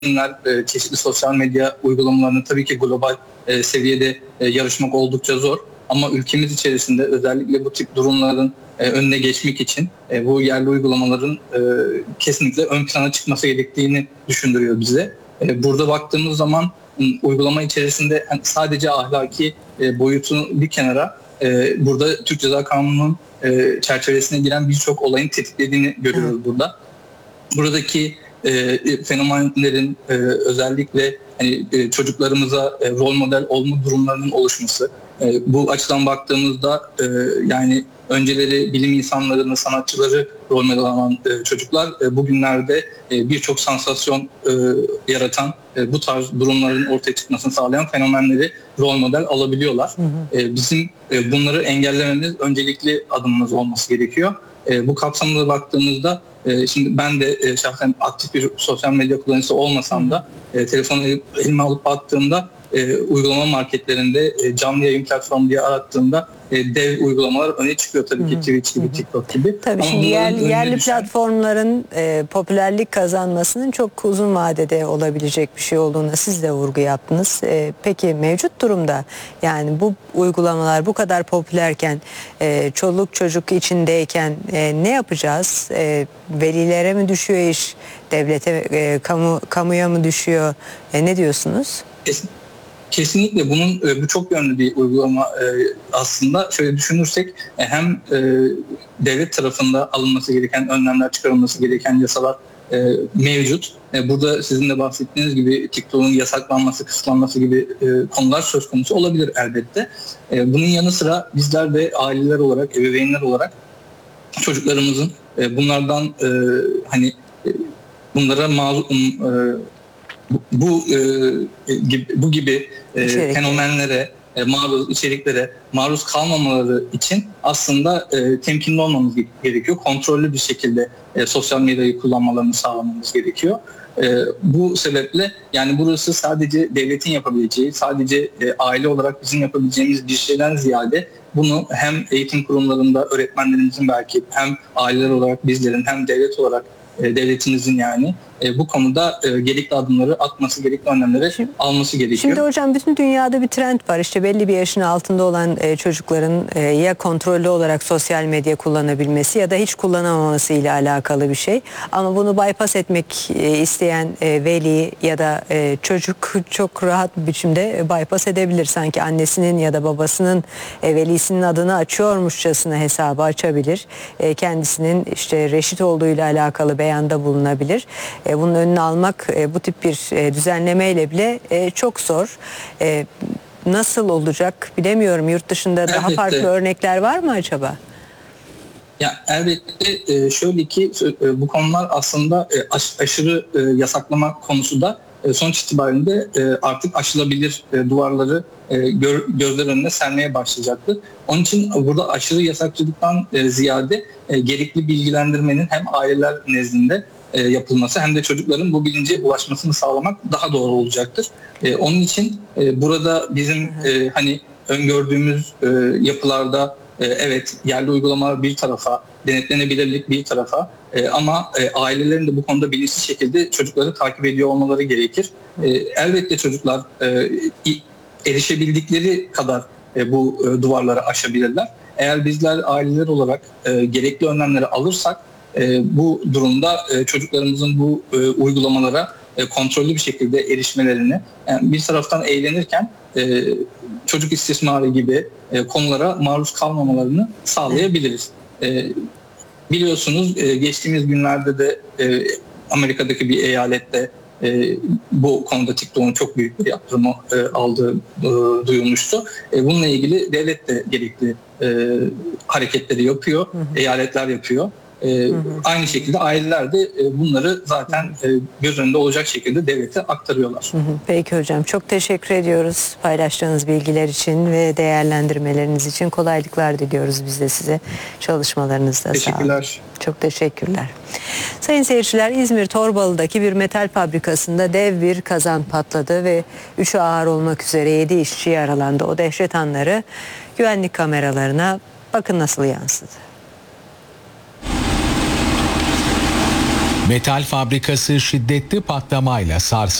çeşitli sosyal medya uygulamalarını tabii ki global seviyede yarışmak oldukça zor. Ama ülkemiz içerisinde özellikle bu tip durumların önüne geçmek için bu yerli uygulamaların kesinlikle ön plana çıkması gerektiğini düşündürüyor bize. Burada baktığımız zaman uygulama içerisinde sadece ahlaki boyutunu bir kenara burada Türk Ceza Kanunu'nun çerçevesine giren birçok olayın tetiklediğini görüyoruz burada. Buradaki fenomenlerin özellikle çocuklarımıza rol model olma durumlarının oluşması. Bu açıdan baktığımızda yani önceleri bilim insanlarını, sanatçıları rol model alan çocuklar bugünlerde birçok sansasyon yaratan, bu tarz durumların ortaya çıkmasını sağlayan fenomenleri rol model alabiliyorlar. Bizim bunları engellememiz öncelikli adımımız olması gerekiyor. Bu kapsamda baktığımızda şimdi ben de şahsen aktif bir sosyal medya kullanıcısı olmasam da telefonu elime alıp baktığımda uygulama marketlerinde canlı yayın platformu diye arattığımda dev uygulamalar öne çıkıyor tabii ki, Twitch gibi, TikTok gibi. Tabii şimdi yerli platformların popülerlik kazanmasının çok uzun vadede olabilecek bir şey olduğuna siz de vurgu yaptınız. Peki mevcut durumda yani bu uygulamalar bu kadar popülerken, çoluk çocuk içindeyken ne yapacağız? Velilere mi düşüyor iş? Devlete, kamuya mı düşüyor? Ne diyorsunuz? Kesinlikle bu çok yönlü bir uygulama aslında. Şöyle düşünürsek hem devlet tarafında alınması gereken önlemler, çıkarılması gereken yasalar mevcut. Burada sizin de bahsettiğiniz gibi TikTok'un yasaklanması, kısıtlanması gibi konular söz konusu olabilir elbette. Bunun yanı sıra bizler de aileler olarak, ebeveynler olarak çocuklarımızın bunlardan bunlara bu gibi fenomenlere, içeriklere maruz kalmamaları için aslında temkinli olmamız gerekiyor. Kontrollü bir şekilde sosyal medyayı kullanmalarını sağlamamız gerekiyor. Bu sebeple yani burası sadece devletin yapabileceği, sadece aile olarak bizim yapabileceğimiz bir şeyden ziyade bunu hem eğitim kurumlarında öğretmenlerimizin belki hem aileler olarak bizlerin hem devlet olarak devletimizin yani bu konuda gerekli adımları atması, gerekli önlemleri alması gerekiyor. Şimdi hocam bütün dünyada bir trend var. İşte belli bir yaşın altında olan çocukların ya kontrollü olarak sosyal medya kullanabilmesi ya da hiç kullanamaması ile alakalı bir şey. Ama bunu bypass etmek isteyen veli ya da çocuk çok rahat bir biçimde bypass edebilir. Sanki annesinin ya da babasının velisinin adını açıyormuşçasına hesabı açabilir. Kendisinin işte reşit olduğu ile alakalı beyanda bulunabilir. Bunun önünü almak bu tip bir düzenlemeyle bile çok zor. Nasıl olacak bilemiyorum. Yurt dışında daha farklı örnekler var mı acaba? Ya elbette şöyle ki bu konular aslında aşırı yasaklama konusu da sonuç itibariyle artık aşılabilir duvarları gözler önüne sermeye başlayacaktır. Onun için burada aşırı yasakçılıktan ziyade gerekli bilgilendirmenin hem aileler nezdinde yapılması hem de çocukların bu bilince ulaşmasını sağlamak daha doğru olacaktır. Onun için burada bizim öngördüğümüz yapılarda evet yerli uygulamalar bir tarafa, denetlenebilirlik bir tarafa ama ailelerin de bu konuda bilinçli şekilde çocukları takip ediyor olmaları gerekir. Elbette çocuklar erişebildikleri kadar bu duvarları aşabilirler. Eğer bizler aileler olarak gerekli önlemleri alırsak bu durumda çocuklarımızın bu uygulamalara kontrollü bir şekilde erişmelerini yani bir taraftan eğlenirken çocuk istismarı gibi konulara maruz kalmamalarını sağlayabiliriz. Biliyorsunuz geçtiğimiz günlerde de Amerika'daki bir eyalette bu konuda TikTok'un çok büyük bir yaptırımı aldığı duyulmuştu. Bununla ilgili devlet de gerekli hareketleri yapıyor, eyaletler yapıyor. Aynı şekilde aileler de bunları zaten göz önünde olacak şekilde devlete aktarıyorlar. Peki hocam, çok teşekkür ediyoruz paylaştığınız bilgiler için ve değerlendirmeleriniz için. Kolaylıklar diliyoruz biz de size çalışmalarınızda. Teşekkürler. Çok teşekkürler. Sayın seyirciler, İzmir Torbalı'daki bir metal fabrikasında dev bir kazan patladı ve 3'ü ağır olmak üzere 7 işçi yaralandı. O dehşet anları güvenlik kameralarına bakın nasıl yansıdı. Metal fabrikası şiddetli patlamayla sarsıldı.